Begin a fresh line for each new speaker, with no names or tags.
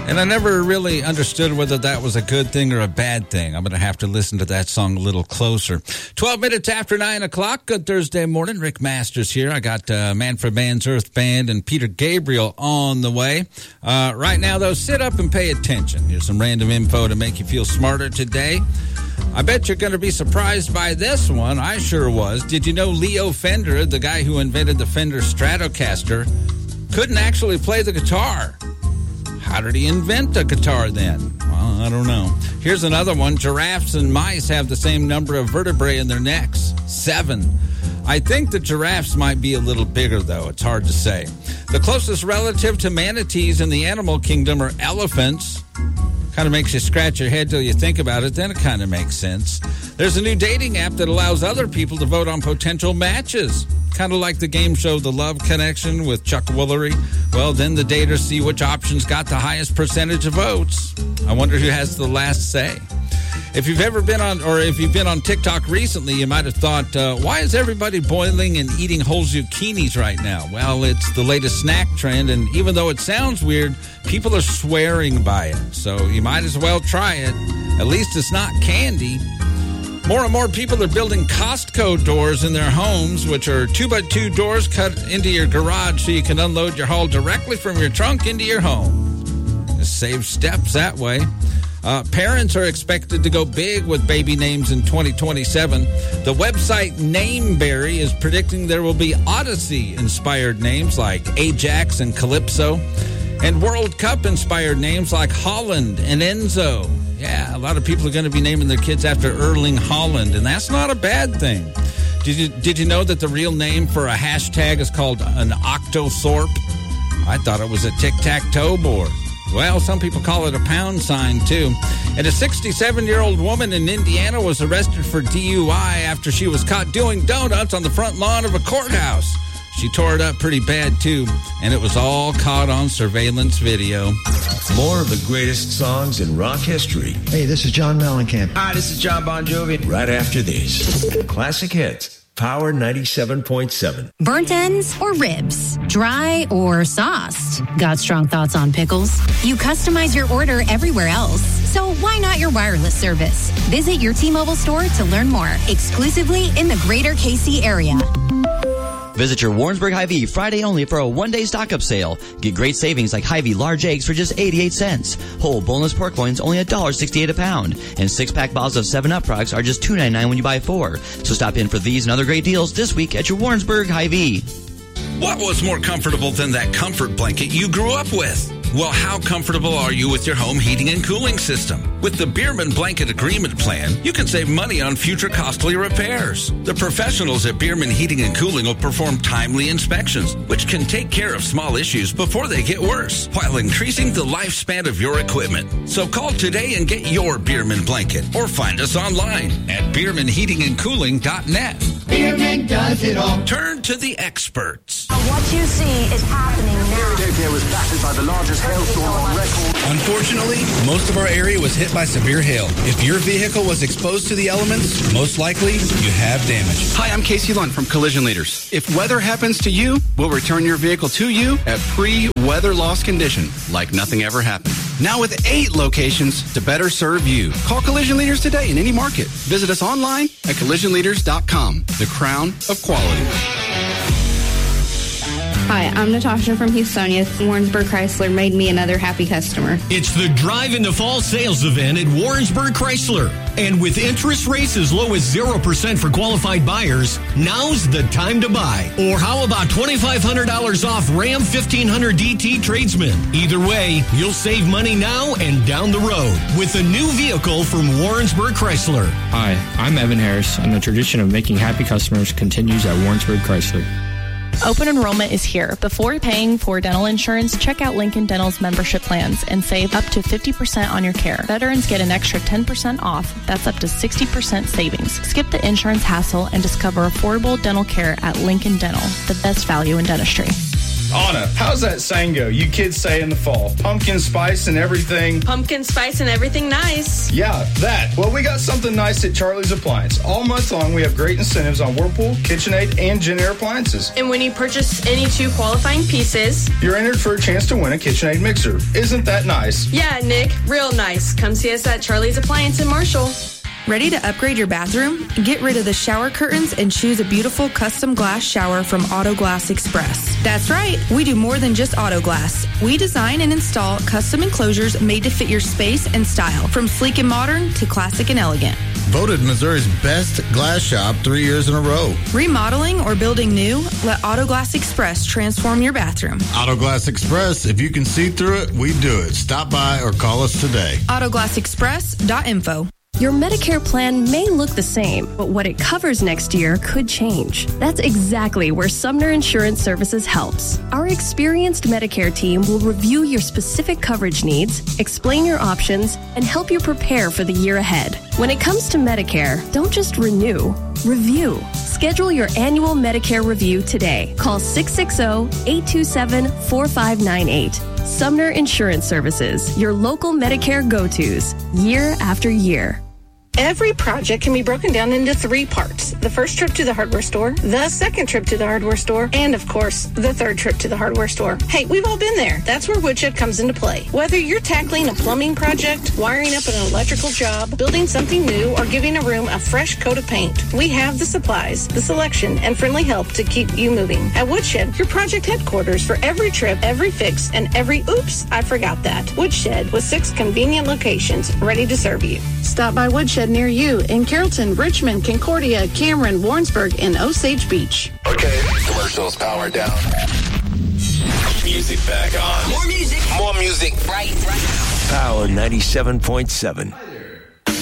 And I never really understood whether that was a good thing or a bad thing. I'm going to have to listen to that song a little closer. 12 minutes after 9 o'clock. Good Thursday morning. Rick Masters here. I got Manfred Mann's Earth Band and Peter Gabriel on the way. Right now, though, sit up and pay attention. Here's some random info to make you feel smarter today. I bet you're going to be surprised by this one. I sure was. Did you know Leo Fender, the guy who invented the Fender Stratocaster, couldn't actually play the guitar? How did he invent a guitar then? Well, I don't know. Here's another one. Giraffes and mice have the same number of vertebrae in their necks, 7. I think the giraffes might be a little bigger, though. It's hard to say. The closest relative to manatees in the animal kingdom are elephants. Kind of makes you scratch your head till you think about it. Then it kind of makes sense. There's a new dating app that allows other people to vote on potential matches. Kind of like the game show The Love Connection with Chuck Woolery. Well, then the daters see which options got the highest percentage of votes. I wonder who has the last say. If you've ever been on, or if you've been on TikTok recently, you might have thought, why is everybody boiling and eating whole zucchinis right now? Well, it's the latest snack trend, and even though it sounds weird, people are swearing by it. So you might as well try it. At least it's not candy. More and more people are building Costco doors in their homes, which are 2x2 doors cut into your garage so you can unload your haul directly from your trunk into your home. Just save steps that way. Parents are expected to go big with baby names in 2027. The website Nameberry is predicting there will be Odyssey-inspired names like Ajax and Calypso, and World Cup-inspired names like Holland and Enzo. Yeah, a lot of people are going to be naming their kids after Erling Haaland, and that's not a bad thing. Did you know that the real name for a hashtag is called an octothorpe? I thought it was a tic-tac-toe board. Well, some people call it a pound sign, too. And a 67-year-old woman in Indiana was arrested for DUI after she was caught doing donuts on the front lawn of a courthouse. She tore it up pretty bad, too, and it was all caught on surveillance video.
More of the greatest songs in rock history.
Hey, this is John Mellencamp.
Hi, this is John Bon Jovi.
Right after these. Classic hits. Power 97.7.
Burnt ends or ribs? Dry or sauced? Got strong thoughts on pickles? You customize your order everywhere else, so why not your wireless service? Visit your T-Mobile store to learn more, exclusively in the greater KC area.
Visit your Warrensburg Hy-Vee Friday only for a one-day stock-up sale. Get great savings like Hy-Vee large eggs for just 88 cents. Whole boneless pork loins only $1.68 a pound. And 6-pack bottles of 7-Up products are just $2.99 when you buy 4. So stop in for these and other great deals this week at your Warrensburg Hy-Vee.
What was more comfortable than that comfort blanket you grew up with? Well, how comfortable are you with your home heating and cooling system? With the Bierman Blanket Agreement Plan, you can save money on future costly repairs. The professionals at Bierman Heating and Cooling will perform timely inspections, which can take care of small issues before they get worse, while increasing the lifespan of your equipment. So call today and get your Bierman blanket, or find us online at BiermanHeatingandCooling.net.
Bierman does it all.
Turn to the experts.
What you see is happening now.
Philadelphia was battered by the largest hailstorm on record.
Unfortunately, most of our area was hit by severe hail. If your vehicle was exposed to the elements, most likely you have damage.
Hi, I'm Casey Lund from Collision Leaders. If weather happens to you, we'll return your vehicle to you at pre-weather loss condition, like nothing ever happened. Now with 8 locations to better serve you. Call Collision Leaders today in any market. Visit us online at collisionleaders.com. The crown of quality.
Hi, I'm Natasha from Houstonia. Warrensburg Chrysler made me another happy customer.
It's the Drive into Fall sales event at Warrensburg Chrysler. And with interest rates as low as 0% for qualified buyers, now's the time to buy. Or how about $2,500 off Ram 1500 DT Tradesman? Either way, you'll save money now and down the road with a new vehicle from Warrensburg Chrysler.
Hi, I'm Evan Harris, and the tradition of making happy customers continues at Warrensburg Chrysler.
Open enrollment is here. Before paying for dental insurance, check out Lincoln Dental's membership plans and save up to 50% on your care. Veterans get an extra 10% off. That's up to 60% savings. Skip the insurance hassle and discover affordable dental care at Lincoln Dental, the best value in dentistry.
Anna, how's that saying go? You kids say in the fall, pumpkin spice and everything.
Pumpkin spice and everything nice.
Yeah, that. Well, we got something nice at Charlie's Appliance. All month long, we have great incentives on Whirlpool, KitchenAid, and Jenn-Air appliances.
And when you purchase any 2 qualifying pieces,
you're entered for a chance to win a KitchenAid mixer. Isn't that nice?
Yeah, Nick, real nice. Come see us at Charlie's Appliance in Marshall.
Ready to upgrade your bathroom? Get rid of the shower curtains and choose a beautiful custom glass shower from Auto Glass Express. That's right, we do more than just auto glass. We design and install custom enclosures made to fit your space and style, from sleek and modern to classic and elegant.
Voted Missouri's best glass shop 3 years in a row.
Remodeling or building new? Let Auto Glass Express transform your bathroom.
Auto Glass Express, if you can see through it, we do it. Stop by or call us today.
AutoglassExpress.info.
Your Medicare plan may look the same, but what it covers next year could change. That's exactly where Sumner Insurance Services helps. Our experienced Medicare team will review your specific coverage needs, explain your options, and help you prepare for the year ahead. When it comes to Medicare, don't just renew, review. Schedule your annual Medicare review today. Call 660-827-4598. Sumner Insurance Services, your local Medicare go-tos, year after year.
Every project can be broken down into 3 parts. The first trip to the hardware store, the second trip to the hardware store, and of course, the third trip to the hardware store. Hey, we've all been there. That's where Woodshed comes into play. Whether you're tackling a plumbing project, wiring up an electrical job, building something new, or giving a room a fresh coat of paint, we have the supplies, the selection, and friendly help to keep you moving. At Woodshed, your project headquarters for every trip, every fix, and every oops, I forgot that. Woodshed with 6 convenient locations ready to serve you.
Stop by Woodshed near you in Carrollton, Richmond, Concordia, Cameron, Warrensburg, and Osage Beach.
Okay, commercials powered down. Music back on.
More music.
More music.
Right now.
Power 97.7.